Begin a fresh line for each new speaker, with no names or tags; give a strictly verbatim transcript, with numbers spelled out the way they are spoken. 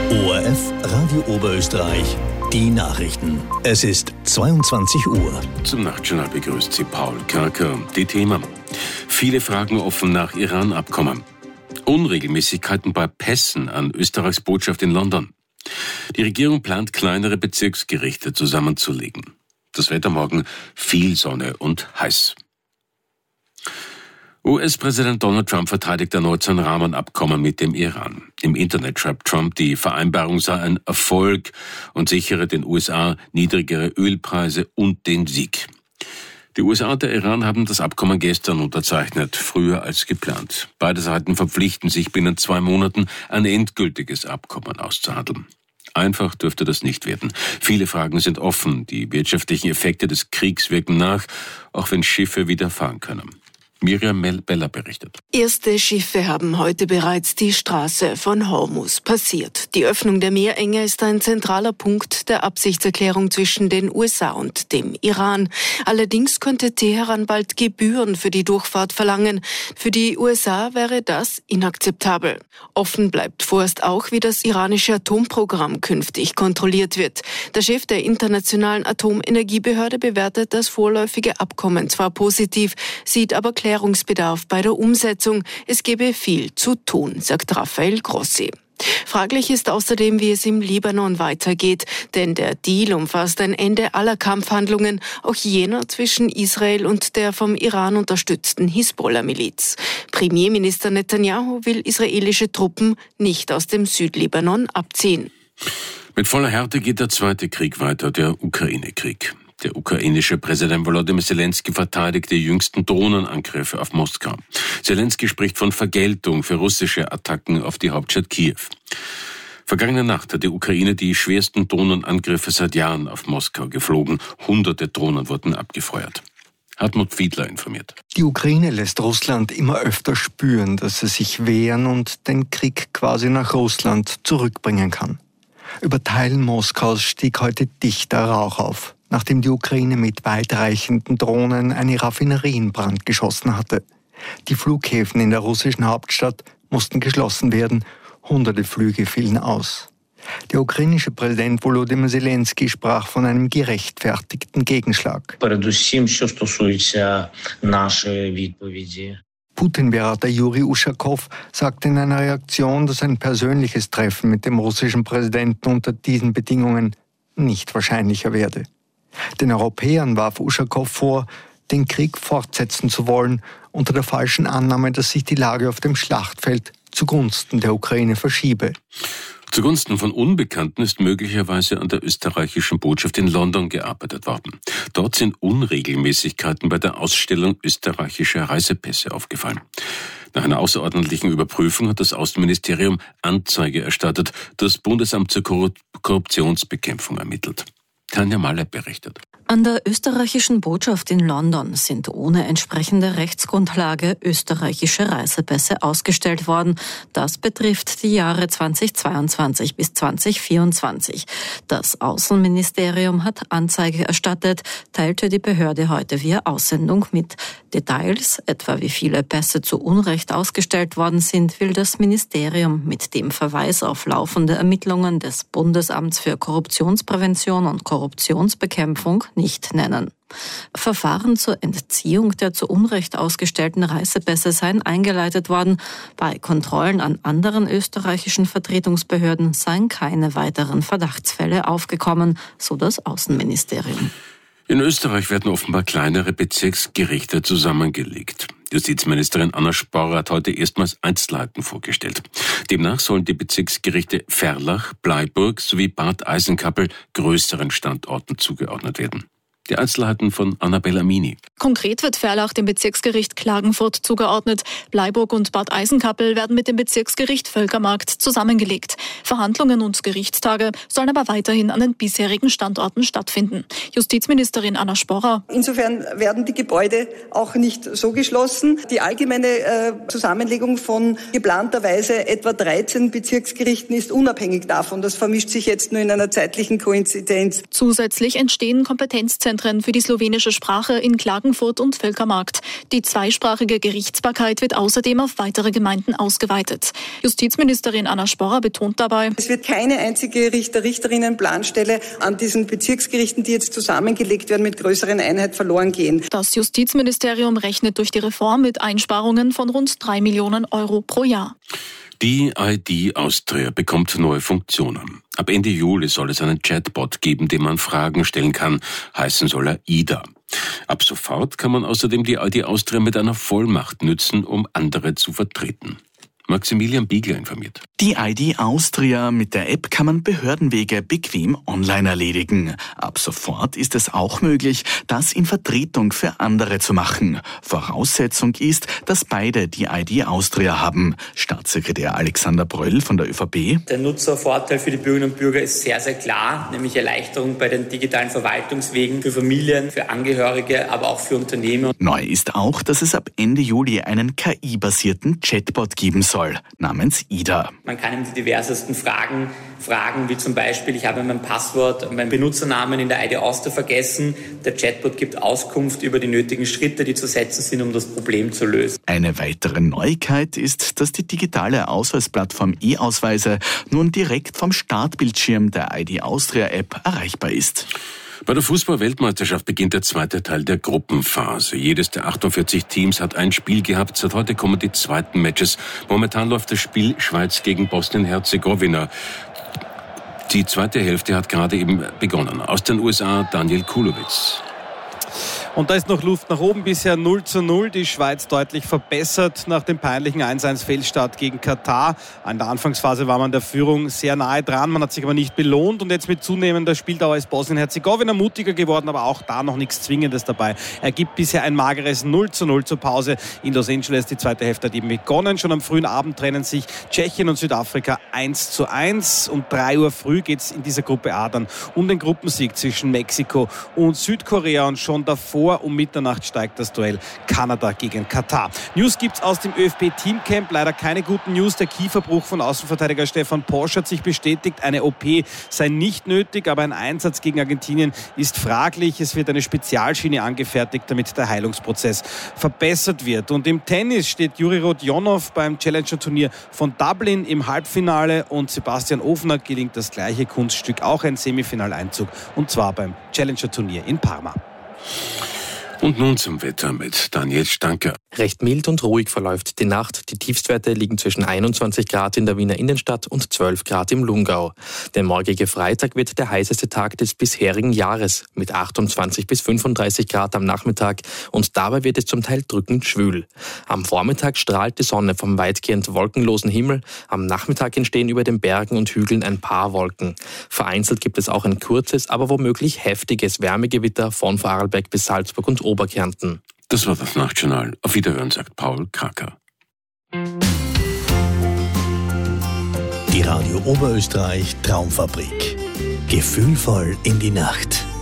O R F Radio Oberösterreich, die Nachrichten. Es ist zweiundzwanzig Uhr.
Zum Nachtjournal begrüßt Sie Paul Kerker. Die Themen: Viele Fragen offen nach Iran-Abkommen. Unregelmäßigkeiten bei Pässen an Österreichs Botschaft in London. Die Regierung plant, kleinere Bezirksgerichte zusammenzulegen. Das Wetter morgen: viel Sonne und heiß. U S-Präsident Donald Trump verteidigt erneut sein Rahmenabkommen mit dem Iran. Im Internet schreibt Trump, die Vereinbarung sei ein Erfolg und sichere den U S A niedrigere Ölpreise und den Sieg. Die U S A und der Iran haben das Abkommen gestern unterzeichnet, früher als geplant. Beide Seiten verpflichten sich, binnen zwei Monaten ein endgültiges Abkommen auszuhandeln. Einfach dürfte das nicht werden. Viele Fragen sind offen. Die wirtschaftlichen Effekte des Kriegs wirken nach, auch wenn Schiffe wieder fahren können. Miriam Beller berichtet.
Erste Schiffe haben heute bereits die Straße von Hormuz passiert. Die Öffnung der Meerenge ist ein zentraler Punkt der Absichtserklärung zwischen den U S A und dem Iran. Allerdings könnte Teheran bald Gebühren für die Durchfahrt verlangen. Für die U S A wäre das inakzeptabel. Offen bleibt vorerst auch, wie das iranische Atomprogramm künftig kontrolliert wird. Der Chef der Internationalen Atomenergiebehörde bewertet das vorläufige Abkommen zwar positiv, sieht aber Klärungsbedarf bei der Umsetzung. Es gebe viel zu tun, sagt Rafael Grossi. Fraglich ist außerdem, wie es im Libanon weitergeht, denn der Deal umfasst ein Ende aller Kampfhandlungen, auch jener zwischen Israel und der vom Iran unterstützten Hisbollah-Miliz. Premierminister Netanyahu will israelische Truppen nicht aus dem Südlibanon abziehen.
Mit voller Härte geht der zweite Krieg weiter, der Ukraine-Krieg. Der ukrainische Präsident Volodymyr Zelensky verteidigt die jüngsten Drohnenangriffe auf Moskau. Zelensky spricht von Vergeltung für russische Attacken auf die Hauptstadt Kiew. Vergangene Nacht hat die Ukraine die schwersten Drohnenangriffe seit Jahren auf Moskau geflogen. Hunderte Drohnen wurden abgefeuert. Hartmut Fiedler informiert.
Die Ukraine lässt Russland immer öfter spüren, dass sie sich wehren und den Krieg quasi nach Russland zurückbringen kann. Über Teilen Moskaus stieg heute dichter Rauch auf, nachdem die Ukraine mit weitreichenden Drohnen eine Raffinerie in Brand geschossen hatte. Die Flughäfen in der russischen Hauptstadt mussten geschlossen werden, hunderte Flüge fielen aus. Der ukrainische Präsident Volodymyr Zelensky sprach von einem gerechtfertigten Gegenschlag. Putin-Berater Juri Uschakow sagte in einer Reaktion, dass ein persönliches Treffen mit dem russischen Präsidenten unter diesen Bedingungen nicht wahrscheinlicher werde. Den Europäern warf Uschakow vor, den Krieg fortsetzen zu wollen, unter der falschen Annahme, dass sich die Lage auf dem Schlachtfeld zugunsten der Ukraine verschiebe.
Zugunsten von Unbekannten ist möglicherweise an der österreichischen Botschaft in London gearbeitet worden. Dort sind Unregelmäßigkeiten bei der Ausstellung österreichischer Reisepässe aufgefallen. Nach einer außerordentlichen Überprüfung hat das Außenministerium Anzeige erstattet, das Bundesamt zur Korruptionsbekämpfung ermittelt. Tanja Malle berichtet.
An der österreichischen Botschaft in London sind ohne entsprechende Rechtsgrundlage österreichische Reisepässe ausgestellt worden. Das betrifft die Jahre zweitausendzweiundzwanzig bis zweitausendvierundzwanzig. Das Außenministerium hat Anzeige erstattet, teilte die Behörde heute via Aussendung mit. Details, etwa wie viele Pässe zu Unrecht ausgestellt worden sind, will das Ministerium mit dem Verweis auf laufende Ermittlungen des Bundesamts für Korruptionsprävention und Korruptionsbekämpfung nicht nennen. Verfahren zur Entziehung der zu Unrecht ausgestellten Reisepässe seien eingeleitet worden. Bei Kontrollen an anderen österreichischen Vertretungsbehörden seien keine weiteren Verdachtsfälle aufgekommen, so das Außenministerium.
In Österreich werden offenbar kleinere Bezirksgerichte zusammengelegt. Justizministerin Anna Sporr hat heute erstmals Einzelheiten vorgestellt. Demnach sollen die Bezirksgerichte Ferlach, Bleiburg sowie Bad Eisenkappel größeren Standorten zugeordnet werden. Die Einzelheiten von Annabella Mini.
Konkret wird Ferlach dem Bezirksgericht Klagenfurt zugeordnet. Bleiburg und Bad Eisenkappel werden mit dem Bezirksgericht Völkermarkt zusammengelegt. Verhandlungen und Gerichtstage sollen aber weiterhin an den bisherigen Standorten stattfinden. Justizministerin Anna Sporr.
Insofern werden die Gebäude auch nicht so geschlossen. Die allgemeine äh, Zusammenlegung von geplanterweise etwa dreizehn Bezirksgerichten ist unabhängig davon. Das vermischt sich jetzt nur in einer zeitlichen Koinzidenz.
Zusätzlich entstehen Kompetenzzentren Bildungszentren für die slowenische Sprache in Klagenfurt und Völkermarkt. Die zweisprachige Gerichtsbarkeit wird außerdem auf weitere Gemeinden ausgeweitet. Justizministerin Anna Sporrer betont dabei:
Es wird keine einzige Richter, Richterinnen-Planstelle an diesen Bezirksgerichten, die jetzt zusammengelegt werden, mit größeren Einheiten verloren gehen.
Das Justizministerium rechnet durch die Reform mit Einsparungen von rund drei Millionen Euro pro Jahr.
Die I D Austria bekommt neue Funktionen. Ab Ende Juli soll es einen Chatbot geben, dem man Fragen stellen kann. Heißen soll er Ida. Ab sofort kann man außerdem die I D Austria mit einer Vollmacht nützen, um andere zu vertreten. Maximilian Biegler informiert.
Die I D Austria mit der App kann man Behördenwege bequem online erledigen. Ab sofort ist es auch möglich, das in Vertretung für andere zu machen. Voraussetzung ist, dass beide die I D Austria haben. Staatssekretär Alexander Bröll von der ÖVP.
Der Nutzervorteil für die Bürgerinnen und Bürger ist sehr, sehr klar, nämlich Erleichterung bei den digitalen Verwaltungswegen für Familien, für Angehörige, aber auch für Unternehmen.
Neu ist auch, dass es ab Ende Juli einen K I-basierten Chatbot geben soll. namens Ida.
Man kann ihm die diversesten Fragen fragen, wie zum Beispiel: Ich habe mein Passwort, meinen Benutzernamen in der I D Austria vergessen. Der Chatbot gibt Auskunft über die nötigen Schritte, die zu setzen sind, um das Problem zu lösen.
Eine weitere Neuigkeit ist, dass die digitale Ausweisplattform E-Ausweise nun direkt vom Startbildschirm der I D Austria App erreichbar ist.
Bei der Fußball-Weltmeisterschaft beginnt der zweite Teil der Gruppenphase. Jedes der achtundvierzig Teams hat ein Spiel gehabt. Seit heute kommen die zweiten Matches. Momentan läuft das Spiel Schweiz gegen Bosnien-Herzegowina. Die zweite Hälfte hat gerade eben begonnen. Aus den U S A Daniel Kulowitz.
Und da ist noch Luft nach oben, bisher null zu null. Die Schweiz deutlich verbessert nach dem peinlichen eins eins Fehlstart gegen Katar. An der Anfangsphase war man der Führung sehr nahe dran, man hat sich aber nicht belohnt. Und jetzt mit zunehmender Spieldauer ist Bosnien-Herzegowina mutiger geworden, aber auch da noch nichts Zwingendes dabei. Er gibt bisher ein mageres null zu null zur Pause in Los Angeles. Die zweite Hälfte hat eben begonnen. Schon am frühen Abend trennen sich Tschechien und Südafrika eins zu eins. Um drei Uhr früh geht es in dieser Gruppe A dann um den Gruppensieg zwischen Mexiko und Südkorea. Und schon davor um Mitternacht steigt das Duell Kanada gegen Katar. News gibt's aus dem ÖFB-Teamcamp. Leider keine guten News. Der Kieferbruch von Außenverteidiger Stefan Posch hat sich bestätigt. Eine O P sei nicht nötig, aber ein Einsatz gegen Argentinien ist fraglich. Es wird eine Spezialschiene angefertigt, damit der Heilungsprozess verbessert wird. Und im Tennis steht Juri Rodionov beim Challenger-Turnier von Dublin im Halbfinale und Sebastian Ofner gelingt das gleiche Kunststück, auch ein Semifinaleinzug, und zwar beim Challenger-Turnier in Parma.
Und nun zum Wetter mit Daniel Stanker.
Recht mild und ruhig verläuft die Nacht. Die Tiefstwerte liegen zwischen einundzwanzig Grad in der Wiener Innenstadt und zwölf Grad im Lungau. Der morgige Freitag wird der heißeste Tag des bisherigen Jahres mit achtundzwanzig bis fünfunddreißig Grad am Nachmittag, und dabei wird es zum Teil drückend schwül. Am Vormittag strahlt die Sonne vom weitgehend wolkenlosen Himmel. Am Nachmittag entstehen über den Bergen und Hügeln ein paar Wolken. Vereinzelt gibt es auch ein kurzes, aber womöglich heftiges Wärmegewitter von Vorarlberg bis Salzburg und Oberkärnten.
Das war das Nachtjournal. Auf Wiederhören, sagt Paul Kraker.
Die Radio Oberösterreich Traumfabrik. Gefühlvoll in die Nacht.